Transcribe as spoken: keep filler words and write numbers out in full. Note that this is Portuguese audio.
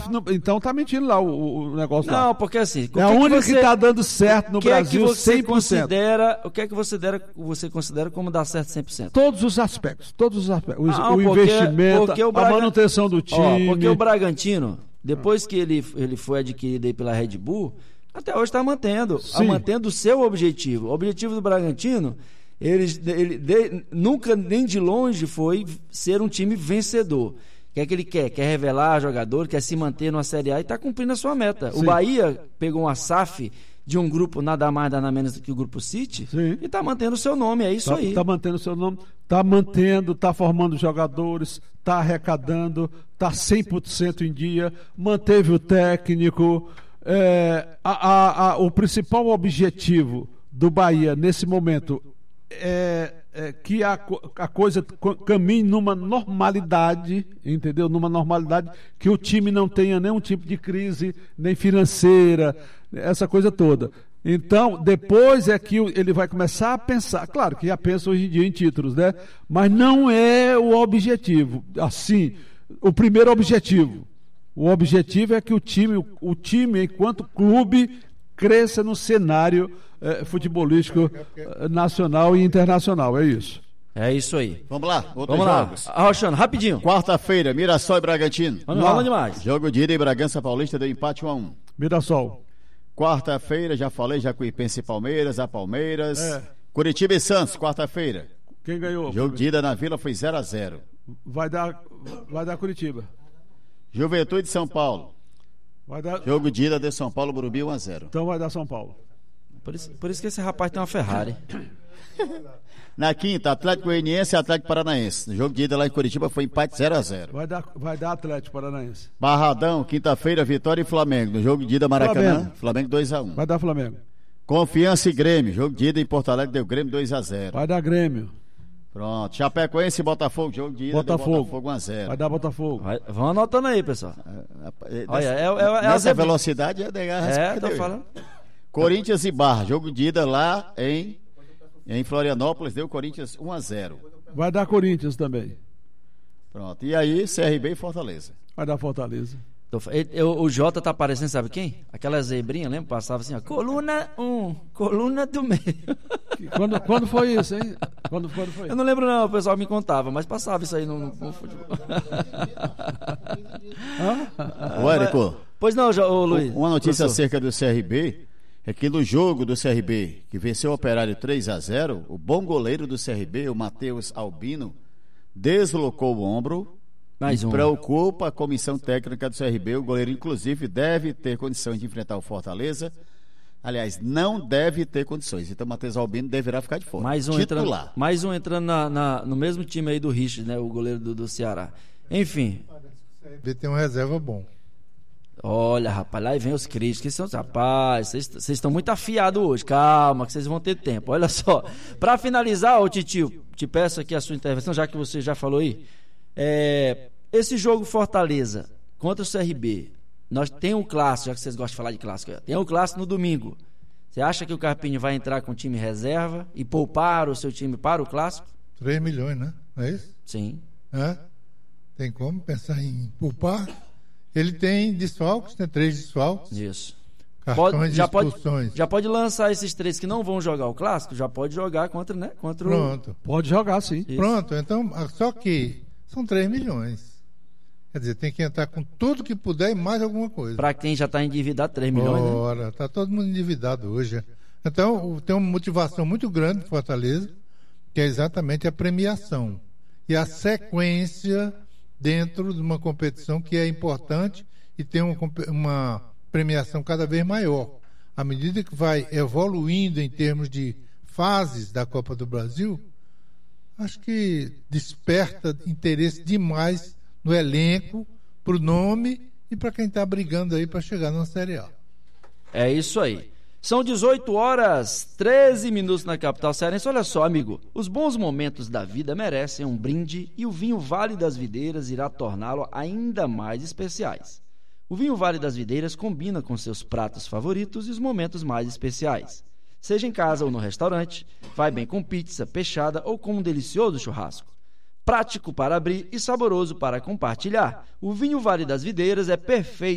F, no, então tá mentindo lá o, o negócio Não, lá. porque assim... É a única que, que tá dando certo no que Brasil, é que você cem por cento. Considera, o que é que você, dera, você considera como dar certo cem por cento? Todos os aspectos, todos os aspectos. O, ah, o porque, investimento, porque o Braga... a manutenção do time. Ó, porque o Bragantino, depois que ele, ele foi adquirido aí pela Red Bull, até hoje está mantendo, tá mantendo o seu objetivo. O objetivo do Bragantino, ele, ele de, nunca nem de longe foi ser um time vencedor. O que é que ele quer? Quer revelar jogador, quer se manter numa Série A e está cumprindo a sua meta. Sim. O Bahia pegou uma S A F de um grupo nada mais, nada menos do que o Grupo City. Sim. E está mantendo o seu nome, é isso tá, aí. Está mantendo o seu nome, está mantendo, está formando jogadores, está arrecadando, está cem por cento em dia, manteve o técnico. É, a, a, a, o principal objetivo do Bahia nesse momento é, é que a, a coisa caminhe numa normalidade, entendeu? Numa normalidade, que o time não tenha nenhum tipo de crise, nem financeira, essa coisa toda. Então, depois é que ele vai começar a pensar, claro que já pensa hoje em dia em títulos, né? Mas não é o objetivo, assim, o primeiro objetivo. O objetivo é que o time, o time enquanto clube, cresça no cenário eh, futebolístico eh, nacional e internacional. É isso. É isso aí. Vamos lá, outros Vamos jogos. lá, Roxano, rapidinho. Quarta-feira, Mirassol e Bragantino. Vamos lá, demais. Jogo de ida em Bragança Paulista deu empate um a um. Mirassol. Quarta-feira, já falei, Jacuipense e Palmeiras, a Palmeiras. É. Curitiba e Santos, quarta-feira. Quem ganhou? Jogo de ida na Vila foi zero a zero. Vai dar, vai dar Curitiba. Juventude de São Paulo. Vai dar... Jogo de ida de São Paulo, Morumbi um a zero. Então vai dar São Paulo. Por isso, por isso que esse rapaz tem uma Ferrari. Na quinta, Atlético Goianiense e Atlético Paranaense. No jogo de ida lá em Curitiba foi empate zero a zero. Vai dar, vai dar Atlético Paranaense. Barradão, quinta-feira, Vitória e Flamengo. No jogo de ida Maracanã, Flamengo, Flamengo dois a um. Vai dar Flamengo. Confiança e Grêmio. Jogo de ida em Porto Alegre deu Grêmio dois a zero. Vai dar Grêmio. Pronto. Chapecoense e Botafogo. Jogo de ida Botafogo. deu Botafogo um a zero. Vai dar Botafogo. Vai, vão anotando aí, pessoal. É, é, Olha, é, é, é essa velocidade é negar a resposta. É, tô falando. Corinthians e Barra. Jogo de ida lá em, em Florianópolis. Deu Corinthians um a zero. Vai dar Corinthians também. Pronto. E aí, C R B e Fortaleza. Vai dar Fortaleza. O Jota tá parecendo, sabe quem? Aquela zebrinha, lembra? Passava assim, ó, coluna um, coluna do meio. Quando, quando foi isso, hein? Quando, quando foi? Eu não lembro não, o pessoal me contava, mas passava isso aí no, no, no futebol. Ô, Érico. Pois não, ô, Luiz. Uma notícia professor. Acerca do C R B é que no jogo do C R B, que venceu o Operário três a zero, o bom goleiro do C R B, o Matheus Albino, deslocou o ombro. Mais um. Preocupa a comissão técnica do C R B. O goleiro, inclusive, deve ter condições de enfrentar o Fortaleza. Aliás, não deve ter condições. Então, Matheus Albino deverá ficar de fora. Mais um titular. entrando, mais um entrando na, na, no mesmo time aí do Richard, né? O goleiro do, do Ceará. Enfim. O C R B tem uma reserva bom. Olha, rapaz, lá vem os críticos. São, rapaz, vocês estão muito afiados hoje. Calma, que vocês vão ter tempo. Olha só. Para finalizar, ô Titio, te peço aqui a sua intervenção, já que você já falou aí. É, esse jogo Fortaleza contra o C R B, nós tem um clássico, já que vocês gostam de falar de clássico, tem um clássico no domingo. Você acha que o Carpini vai entrar com o time reserva e poupar o seu time para o clássico? três milhões, né? Não é isso? Sim. É? Tem como pensar em poupar? Ele tem desfalques, tem três desfalques. Isso. Cartões pode, já, de expulsões. Pode, já pode lançar esses três que não vão jogar o clássico, já pode jogar contra, né? Contra Pronto. O... Pode jogar, sim. Isso. Pronto, então, só que são três milhões. Quer dizer, tem que entrar com tudo que puder e mais alguma coisa. Para quem já está endividado, três milhões, Ora, né? Está todo mundo endividado hoje. Então, tem uma motivação muito grande para Fortaleza, que é exatamente a premiação. E a sequência dentro de uma competição que é importante e tem uma, uma premiação cada vez maior. À medida que vai evoluindo em termos de fases da Copa do Brasil, acho que desperta interesse demais no elenco, para o nome e para quem está brigando aí para chegar na Série A. É isso aí. São dezoito horas, treze minutos na capital cearense. Olha só, amigo, os bons momentos da vida merecem um brinde e o vinho Vale das Videiras irá torná-lo ainda mais especiais. O vinho Vale das Videiras combina com seus pratos favoritos e os momentos mais especiais. Seja em casa ou no restaurante, vai bem com pizza, peixada ou com um delicioso churrasco. Prático para abrir e saboroso para compartilhar, o vinho Vale das Videiras é perfeito